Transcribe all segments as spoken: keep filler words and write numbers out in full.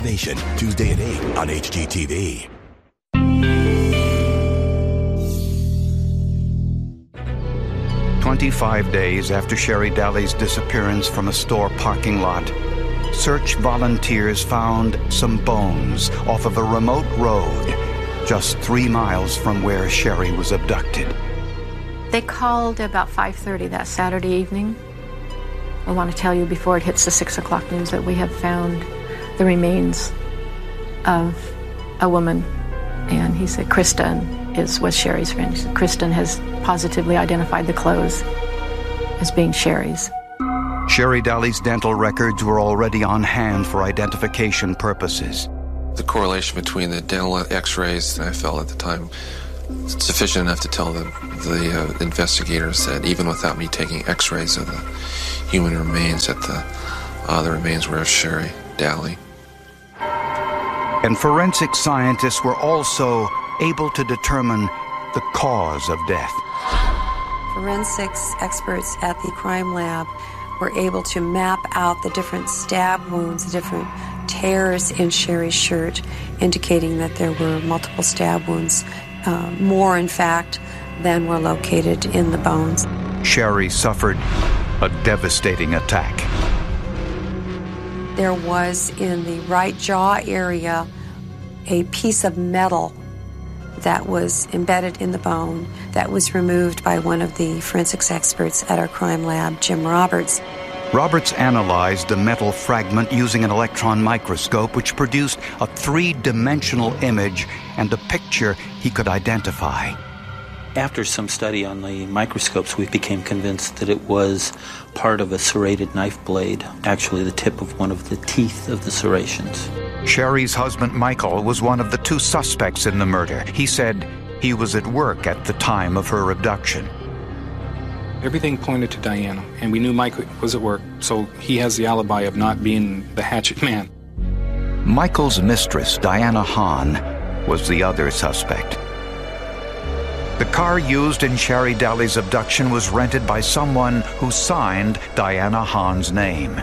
Nation, Tuesday at eight on H G T V. twenty-five days after Sherry Daly's disappearance from a store parking lot, search volunteers found some bones off of a remote road just three miles from where Sherry was abducted. They called about five thirty that Saturday evening. I want to tell you before it hits the six o'clock news that we have found the remains of a woman. And he said Kristen is was Sherry's friend. He said, Kristen has positively identified the clothes as being Sherry's. Sherry Daly's dental records were already on hand for identification purposes. The correlation between the dental x-rays that I felt at the time sufficient enough to tell the, the uh, investigators that even without me taking x-rays of the human remains, that the, uh, the remains were of Sherry Daly. And forensic scientists were also able to determine the cause of death. Forensics experts at the crime lab were able to map out the different stab wounds, the different tears in Sherry's shirt, indicating that there were multiple stab wounds, uh, more in fact than were located in the bones. Sherry suffered a devastating attack. There was in the right jaw area a piece of metal that was embedded in the bone that was removed by one of the forensics experts at our crime lab, Jim Roberts. Roberts analyzed the metal fragment using an electron microscope, which produced a three-dimensional image and a picture he could identify. After some study on the microscopes, we became convinced that it was part of a serrated knife blade, actually the tip of one of the teeth of the serrations. Sherry's husband, Michael, was one of the two suspects in the murder. He said he was at work at the time of her abduction. Everything pointed to Diana, and we knew Mike was at work, so he has the alibi of not being the hatchet man. Michael's mistress, Diana Hahn, was the other suspect. The car used in Sherry Daly's abduction was rented by someone who signed Diana Hahn's name.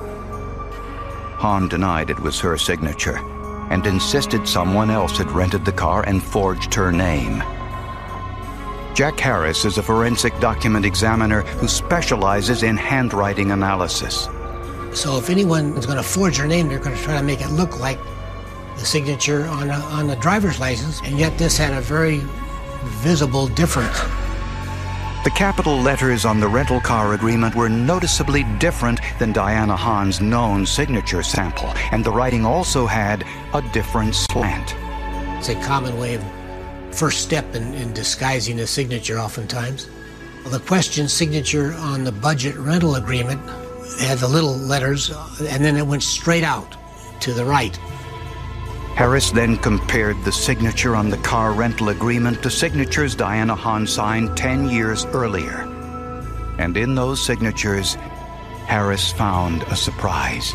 Hahn denied it was her signature and insisted someone else had rented the car and forged her name. Jack Harris is a forensic document examiner who specializes in handwriting analysis. So if anyone is going to forge her name, they're going to try to make it look like the signature on a, on a driver's license, and yet this had a very visible difference. The capital letters on the rental car agreement were noticeably different than Diana Hahn's known signature sample, and the writing also had a different slant. It's a common way of first step in, in disguising a signature oftentimes. Well, the question signature on the budget rental agreement had the little letters, and then it went straight out to the right. Harris then compared the signature on the car rental agreement to signatures Diana Hahn signed ten years earlier. And in those signatures, Harris found a surprise.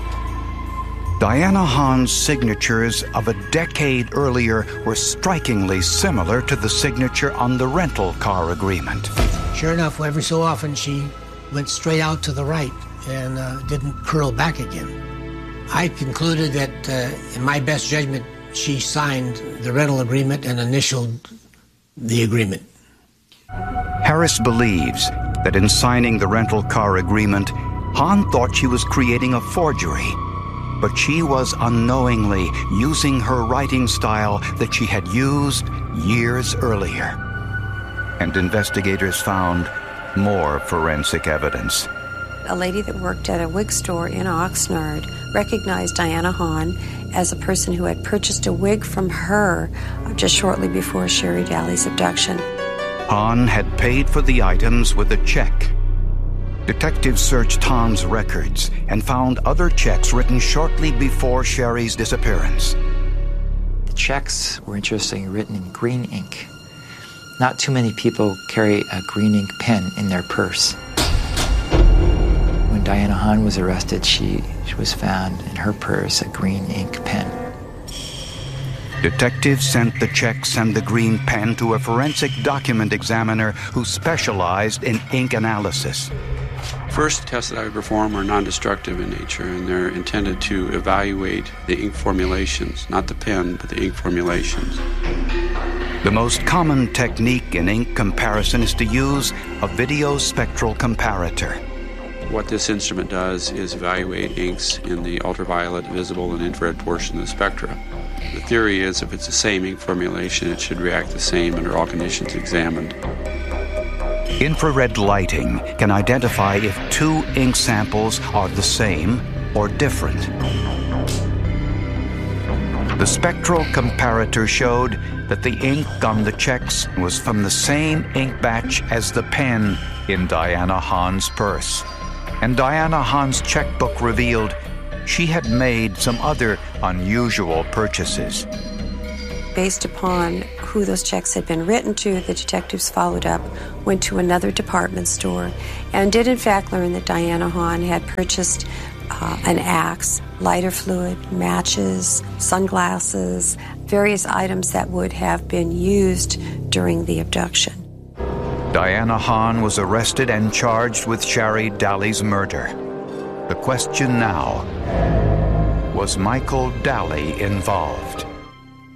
Diana Hahn's signatures of a decade earlier were strikingly similar to the signature on the rental car agreement. Sure enough, every so often she went straight out to the right and uh, didn't curl back again. I concluded that, uh, in my best judgment, she signed the rental agreement and initialed the agreement. Harris believes that in signing the rental car agreement, Hahn thought she was creating a forgery, but she was unknowingly using her writing style that she had used years earlier. And investigators found more forensic evidence. A lady that worked at a wig store in Oxnard recognized Diana Hahn as a person who had purchased a wig from her just shortly before Sherry Daly's abduction. Hahn had paid for the items with a check. Detectives searched Hahn's records and found other checks written shortly before Sherry's disappearance. The checks were interestingly written in green ink. Not too many people carry a green ink pen in their purse. When Diana Hahn was arrested, she, she was found in her purse a green ink pen. Detectives sent the checks and the green pen to a forensic document examiner who specialized in ink analysis. first tests that I would perform are non-destructive in nature, and they're intended to evaluate the ink formulations, not the pen, but the ink formulations. The most common technique in ink comparison is to use a video spectral comparator. What this instrument does is evaluate inks in the ultraviolet, visible, and infrared portion of the spectra. The theory is if it's the same ink formulation, it should react the same under all conditions examined. Infrared lighting can identify if two ink samples are the same or different. The spectral comparator showed that the ink on the checks was from the same ink batch as the pen in Diana Hahn's purse. And Diana Hahn's checkbook revealed she had made some other unusual purchases. Based upon who those checks had been written to, the detectives followed up, went to another department store, and did in fact learn that Diana Hahn had purchased uh, an axe, lighter fluid, matches, sunglasses, various items that would have been used during the abduction. Diana Hahn was arrested and charged with Shari Daly's murder. The question now, was Michael Daly involved?